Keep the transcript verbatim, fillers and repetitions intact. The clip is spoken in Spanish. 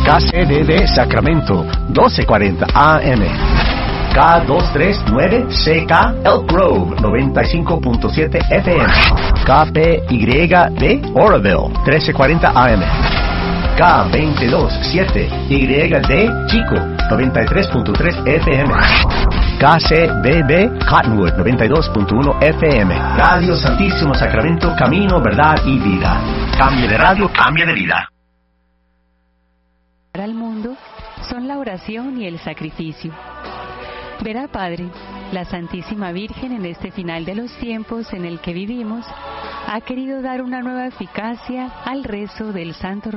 K C D D Sacramento, doce cuarenta A M. K doscientos treinta y nueve C K Elk Grove, noventa y cinco punto siete F M. K P Y D Oroville, trece cuarenta A M. K veintidós siete Y D Chico, noventa y tres punto tres F M. K C B B Cottonwood, noventa y dos punto uno F M. Radio Santísimo Sacramento, camino, verdad y vida. Cambio de radio, cambio de vida. Para el mundo son la oración y el sacrificio. Verá, Padre, la Santísima Virgen en este final de los tiempos en el que vivimos ha querido dar una nueva eficacia al rezo del Santo Rosario.